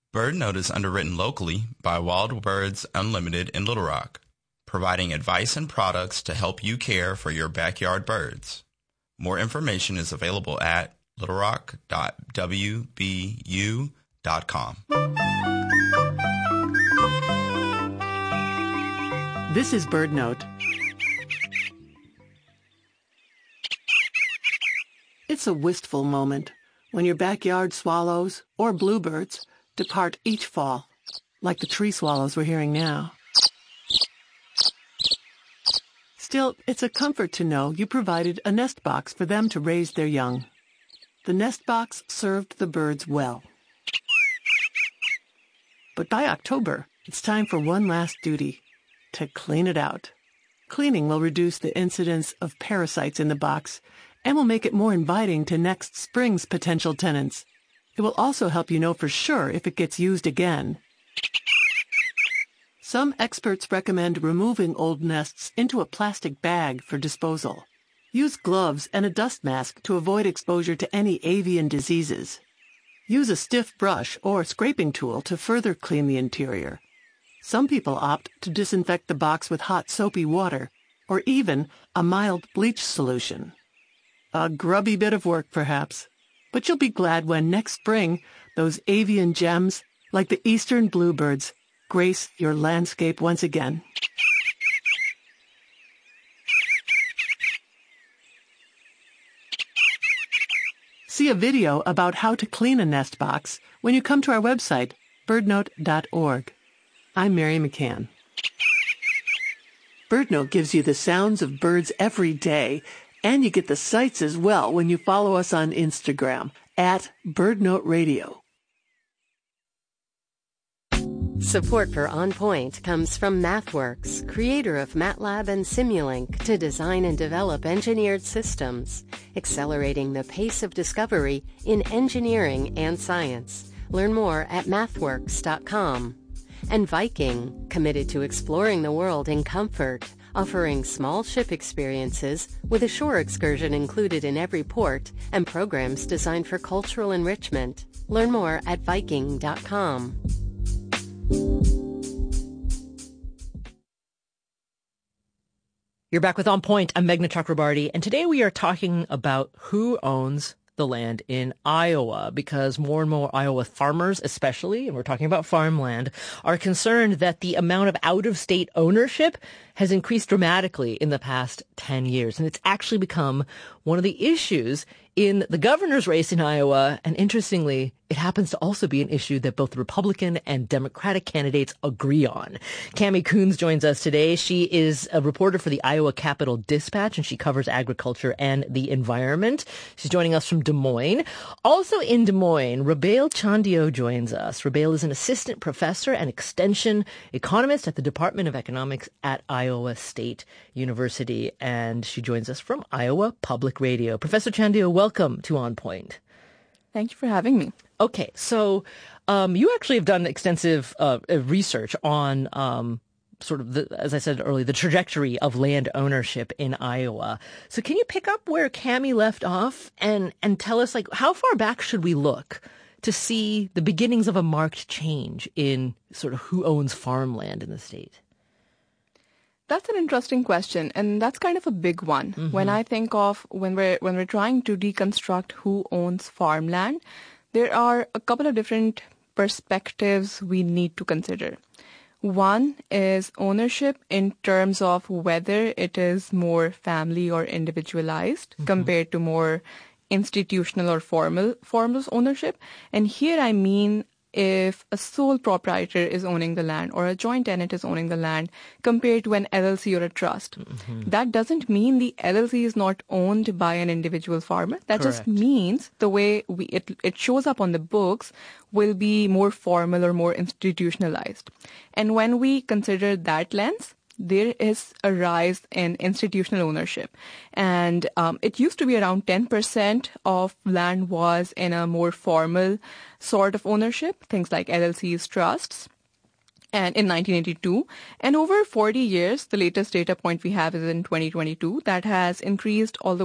BirdNote is underwritten locally by Wild Birds Unlimited in Little Rock, providing advice and products to help you care for your backyard birds. More information is available at littlerock.wbu.com. This is BirdNote. It's a wistful moment when your backyard swallows or bluebirds depart each fall, like the tree swallows we're hearing now. Still, it's a comfort to know you provided a nest box for them to raise their young. The nest box served the birds well. But by October, it's time for one last duty, to clean it out. Cleaning will reduce the incidence of parasites in the box and will make it more inviting to next spring's potential tenants. It will also help you know for sure if it gets used again. Some experts recommend removing old nests into a plastic bag for disposal. Use gloves and a dust mask to avoid exposure to any avian diseases. Use a stiff brush or scraping tool to further clean the interior. Some people opt to disinfect the box with hot soapy water or even a mild bleach solution. A grubby bit of work, perhaps, but you'll be glad when next spring those avian gems, like the eastern bluebirds, grace your landscape once again. See a video about how to clean a nest box when you come to our website, birdnote.org. I'm Mary McCann. BirdNote gives you the sounds of birds every day, and you get the sights as well when you follow us on Instagram at BirdNote Radio. Support for On Point comes from MathWorks, creator of MATLAB and Simulink, to design and develop engineered systems, accelerating the pace of discovery in engineering and science. Learn more at mathworks.com. And Viking, committed to exploring the world in comfort, offering small ship experiences with a shore excursion included in every port and programs designed for cultural enrichment. Learn more at Viking.com. You're back with On Point. I'm Meghna Chakrabarty, and today we are talking about who owns the land in Iowa, because more and more Iowa farmers especially, and we're talking about farmland, are concerned that the amount of out-of-state ownership has increased dramatically in the past 10 years. And it's actually become one of the issues in the governor's race in Iowa. And interestingly, it happens to also be an issue that both Republican and Democratic candidates agree on. Cami Coons joins us today. She is a reporter for the Iowa Capital Dispatch, and she covers agriculture and the environment. She's joining us from Des Moines. Also in Des Moines, Rubail Chandio joins us. Rubail is an assistant professor and extension economist at the Department of Economics at Iowa State University, and she joins us from Iowa Public Radio. Professor Chandio, welcome to On Point. Thank you for having me. Okay, so you actually have done extensive research on sort of, as I said earlier, the trajectory of land ownership in Iowa. So can you pick up where Cami left off and tell us, like, how far back should we look to see the beginnings of a marked change in sort of who owns farmland in the state? That's an interesting question, and that's kind of a big one. Mm-hmm. When I think of when we're trying to deconstruct who owns farmland, there are a couple of different perspectives we need to consider. One is ownership in terms of whether it is more family or individualized compared to more institutional or formal ownership. And here I mean if a sole proprietor is owning the land or a joint tenant is owning the land compared to an LLC or a trust. Mm-hmm. That doesn't mean the LLC is not owned by an individual farmer. That Correct. Just means the way it shows up on the books will be more formal or more institutionalized. And when we consider that lens, there is a rise in institutional ownership. And it used to be around 10% of land was in a more formal sort of ownership, things like LLCs, trusts, and in 1982. And over 40 years, the latest data point we have is in 2022, that has increased all the